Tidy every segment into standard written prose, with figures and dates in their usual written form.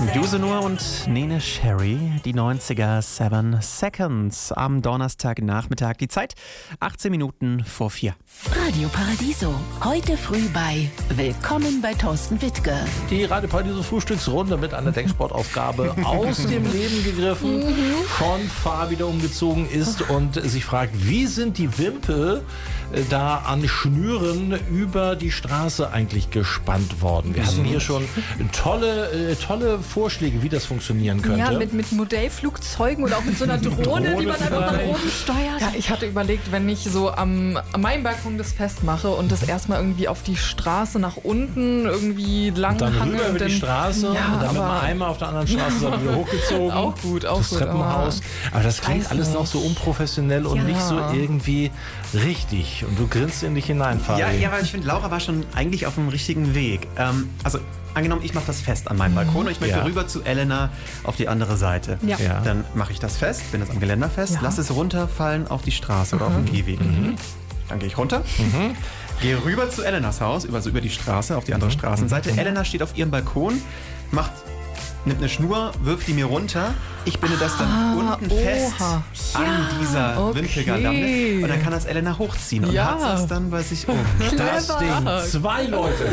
Duse Nur und Nene Cherry, die 90er 7 Seconds am Donnerstagnachmittag. Die Zeit 18 Minuten vor 4. Radio Paradiso. Heute früh bei Willkommen bei Thorsten Wittke. Die Radio Paradiso Frühstücksrunde mit einer Denksportaufgabe aus dem Leben gegriffen, von Fabi, der umgezogen ist und sich fragt, wie sind die Wimpel da an Schnüren über die Straße eigentlich gespannt worden? Wir hatten hier schon tolle Vorschläge, wie das funktionieren könnte. Ja, mit Modellflugzeugen oder auch mit so einer Drohne, die man einfach nach oben steuert. Ja, ich hatte überlegt, wenn ich so an meinem Balkon das festmache und das erstmal irgendwie auf die Straße nach unten irgendwie lang dann hange. rüber über die Straße und dann mit einem Eimer auf der anderen Straße dann wieder hochgezogen. Auch gut, auch das gut. Treppenhaus. Aber das klingt alles noch so unprofessionell und nicht so irgendwie richtig. Und du grinst in dich hinein, Fabi. Ja, weil ich finde, Laura war schon eigentlich auf dem richtigen Weg. Also angenommen, ich mache das fest an meinem Balkon und ich möchte rüber zu Elena auf die andere Seite. Ja. Dann mache ich das fest, bin jetzt am Geländer fest, lasse es runterfallen auf die Straße oder auf den Gehweg. Dann gehe ich runter, gehe rüber zu Elenas Haus, über die Straße, auf die andere Straßenseite. Elena steht auf ihrem Balkon, nimmt eine Schnur, wirft die mir runter. Ich binde das dann unten fest an dieser Wimpelgarlande und dann kann das Elena hochziehen und hat das dann bei sich oben. Das Ding. 2 Leute.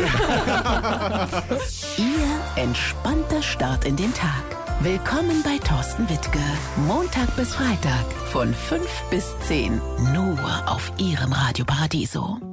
Ihr entspannter Start in den Tag. Willkommen bei Thorsten Wittke. Montag bis Freitag von 5 bis 10. Nur auf Ihrem Radio Paradiso.